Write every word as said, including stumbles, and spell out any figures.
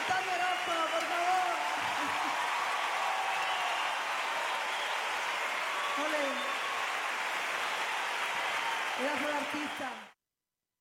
Antonio Orozco, por favor. Ole. Gracias al artista.